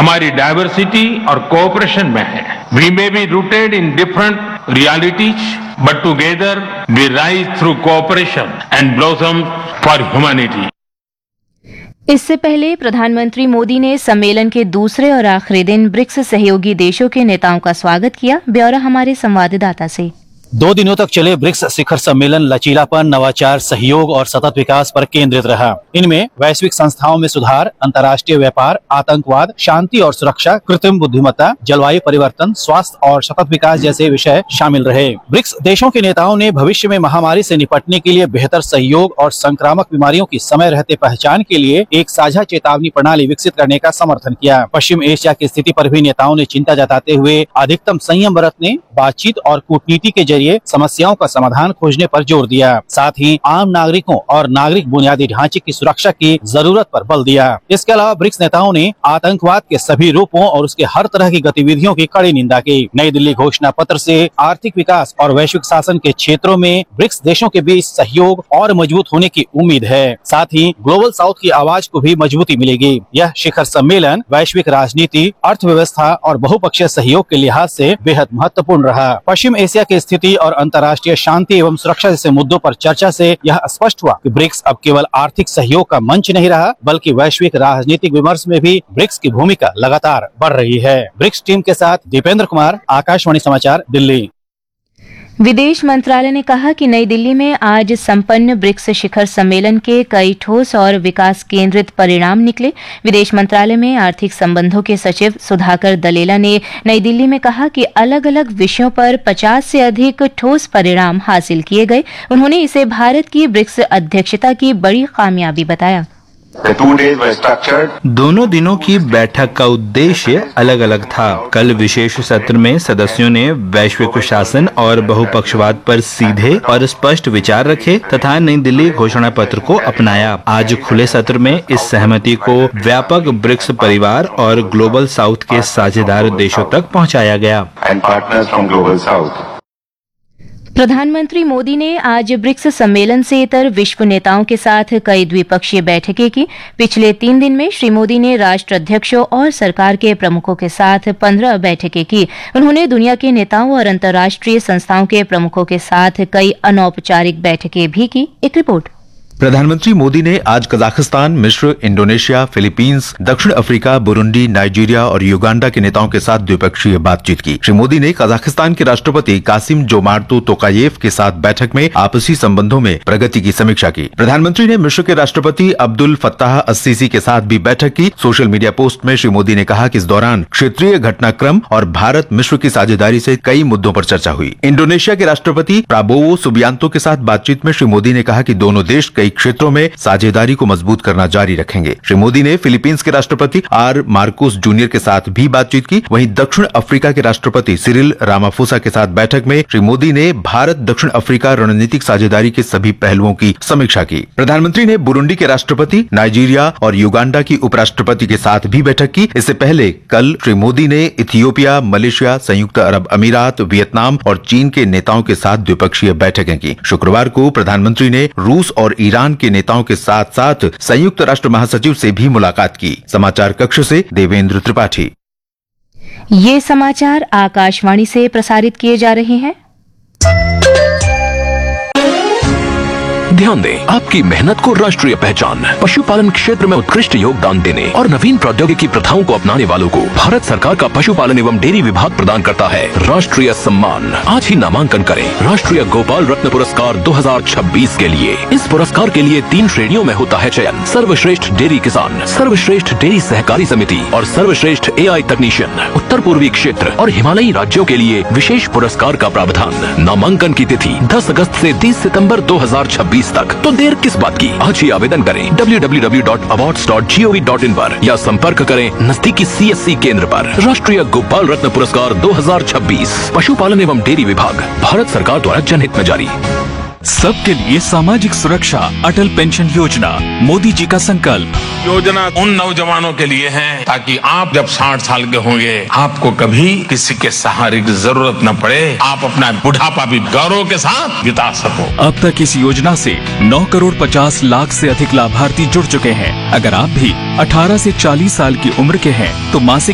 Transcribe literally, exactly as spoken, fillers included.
हमारी डाइवर्सिटी और कोऑपरेशन में है। We may be rooted in different realities, but together we rise through cooperation and blossom for humanity. इससे पहले प्रधानमंत्री मोदी ने सम्मेलन के दूसरे और आखिरी दिन ब्रिक्स सहयोगी देशों के नेताओं का स्वागत किया। ब्यौरा हमारे संवाददाता से। दो दिनों तक चले ब्रिक्स शिखर सम्मेलन लचीलापन, नवाचार, सहयोग और सतत विकास पर केंद्रित रहा। इनमें वैश्विक संस्थाओं में सुधार, अंतर्राष्ट्रीय व्यापार, आतंकवाद, शांति और सुरक्षा, कृत्रिम बुद्धिमत्ता, जलवायु परिवर्तन, स्वास्थ्य और सतत विकास जैसे विषय शामिल रहे। ब्रिक्स देशों के नेताओं ने भविष्य में महामारी से निपटने के लिए बेहतर सहयोग और संक्रामक बीमारियों की समय रहते पहचान के लिए एक साझा चेतावनी प्रणाली विकसित करने का समर्थन किया। पश्चिम एशिया की स्थिति पर भी नेताओं ने चिंता जताते हुए अधिकतम संयम बरतने, बातचीत और कूटनीति के जरिए समस्याओं का समाधान खोजने पर जोर दिया। साथ ही आम नागरिकों और नागरिक बुनियादी ढांचे की सुरक्षा की जरूरत पर बल दिया। इसके अलावा ब्रिक्स नेताओं ने आतंकवाद के सभी रूपों और उसके हर तरह की गतिविधियों की कड़ी निंदा की। नई दिल्ली घोषणा पत्र से आर्थिक विकास और वैश्विक शासन के क्षेत्रों में ब्रिक्स देशों के बीच सहयोग और मजबूत होने की उम्मीद है। साथ ही ग्लोबल साउथ की आवाज को भी मजबूती मिलेगी। यह शिखर सम्मेलन वैश्विक राजनीति, अर्थव्यवस्था और बहुपक्षीय सहयोग के लिहाज से बेहद महत्वपूर्ण रहा। पश्चिम एशिया की स्थिति और अंतर्राष्ट्रीय शांति एवं सुरक्षा जैसे मुद्दों पर चर्चा से यह स्पष्ट हुआ कि ब्रिक्स अब केवल आर्थिक सहयोग का मंच नहीं रहा, बल्कि वैश्विक राजनीतिक विमर्श में भी ब्रिक्स की भूमिका लगातार बढ़ रही है। ब्रिक्स टीम के साथ दीपेंद्र कुमार, आकाशवाणी समाचार, दिल्ली। विदेश मंत्रालय ने कहा कि नई दिल्ली में आज संपन्न ब्रिक्स शिखर सम्मेलन के कई ठोस और विकास केंद्रित परिणाम निकले। विदेश मंत्रालय में आर्थिक संबंधों के सचिव सुधाकर दलेला ने नई दिल्ली में कहा कि अलग अलग विषयों पर पचास से अधिक ठोस परिणाम हासिल किए गए। उन्होंने इसे भारत की ब्रिक्स अध्यक्षता की बड़ी कामयाबी बताया। दोनों दिनों की बैठक का उद्देश्य अलग अलग था। कल विशेष सत्र में सदस्यों ने वैश्विक शासन और बहुपक्षवाद पर सीधे और स्पष्ट विचार रखे तथा नई दिल्ली घोषणा पत्र को अपनाया। आज खुले सत्र में इस सहमति को व्यापक ब्रिक्स परिवार और ग्लोबल साउथ के साझेदार देशों तक पहुंचाया गया। प्रधानमंत्री मोदी ने आज ब्रिक्स सम्मेलन से इतर विश्व नेताओं के साथ कई द्विपक्षीय बैठकें की। पिछले तीन दिन में श्री मोदी ने राष्ट्राध्यक्षों और सरकार के प्रमुखों के साथ पंद्रह बैठकें की। उन्होंने दुनिया के नेताओं और अंतर्राष्ट्रीय संस्थाओं के प्रमुखों के साथ कई अनौपचारिक बैठकें भी की। एक रिपोर्ट। प्रधानमंत्री मोदी ने आज कजाकिस्तान, मिस्र, इंडोनेशिया, फिलीपींस, दक्षिण अफ्रीका, बुरुंडी, नाइजीरिया और युगांडा के नेताओं के साथ द्विपक्षीय बातचीत की। श्री मोदी ने कजाकिस्तान के राष्ट्रपति कासिम जोमार्तो तोकायेव के साथ बैठक में आपसी संबंधों में प्रगति की समीक्षा की। प्रधानमंत्री ने मिस्र के राष्ट्रपति अब्दुल फत्ताह अस्सीसी के साथ भी बैठक की। सोशल मीडिया पोस्ट में श्री मोदी ने कहा कि इस दौरान क्षेत्रीय घटनाक्रम और भारत मिस्र की साझेदारी से कई मुद्दों पर चर्चा हुई। इंडोनेशिया के राष्ट्रपति प्राबोवो सुबियांतो के साथ बातचीत में श्री मोदी ने कहा कि दोनों देश कई क्षेत्रों में साझेदारी को मजबूत करना जारी रखेंगे। श्री मोदी ने फिलीपींस के राष्ट्रपति आर मार्कोस जूनियर के साथ भी बातचीत की। वहीं दक्षिण अफ्रीका के राष्ट्रपति सिरिल रामाफोसा के साथ बैठक में श्री मोदी ने भारत दक्षिण अफ्रीका रणनीतिक साझेदारी के सभी पहलुओं की समीक्षा की। प्रधानमंत्री ने बुरुंडी के राष्ट्रपति, नाइजीरिया और युगांडा की उपराष्ट्रपति के साथ भी बैठक की। इससे पहले कल श्री मोदी ने इथियोपिया, मलेशिया, संयुक्त अरब अमीरात, वियतनाम और चीन के नेताओं के साथ द्विपक्षीय बैठकें की। शुक्रवार को प्रधानमंत्री ने रूस और ईरान के नेताओं के साथ साथ संयुक्त राष्ट्र महासचिव से भी मुलाकात की। समाचार कक्ष से देवेंद्र त्रिपाठी। ये समाचार आकाशवाणी से प्रसारित किए जा रहे हैं। ध्यान दें, आपकी मेहनत को राष्ट्रीय पहचान, पशुपालन क्षेत्र में उत्कृष्ट योगदान देने और नवीन प्रौद्योगिकी प्रथाओं को अपनाने वालों को भारत सरकार का पशुपालन एवं डेयरी विभाग प्रदान करता है राष्ट्रीय सम्मान। आज ही नामांकन करें राष्ट्रीय गोपाल रत्न पुरस्कार दो हज़ार छब्बीस के लिए। इस पुरस्कार के लिए तीन श्रेणियों में होता है चयन: सर्वश्रेष्ठ डेयरी किसान, सर्वश्रेष्ठ डेयरी सहकारी समिति और सर्वश्रेष्ठ एआई तकनीशियन। उत्तर पूर्वी क्षेत्र और हिमालयी राज्यों के लिए विशेष पुरस्कार का प्रावधान। नामांकन की तिथि दस अगस्त से तीस सितम्बर दो हजार छब्बीस तक। तो देर किस बात की, आज ही आवेदन करें W W W dot awards dot G O V dot in पर या संपर्क करें नजदीकी सी एस सी केंद्र पर। राष्ट्रीय गोपाल रत्न पुरस्कार दो हज़ार छब्बीस पशुपालन एवं डेयरी विभाग, भारत सरकार द्वारा जनहित में जारी। सबके लिए सामाजिक सुरक्षा, अटल पेंशन योजना, मोदी जी का संकल्प। योजना उन नौजवानों के लिए है ताकि आप जब साठ साल के होंगे आपको कभी किसी के सहारे की जरूरत न पड़े, आप अपना बुढ़ापा भी गौरव के साथ बिता सको। अब तक इस योजना से नौ करोड़ पचास लाख से अधिक लाभार्थी जुड़ चुके हैं। अगर आप भी अठारह से चालीस साल की उम्र के हैं तो मासिक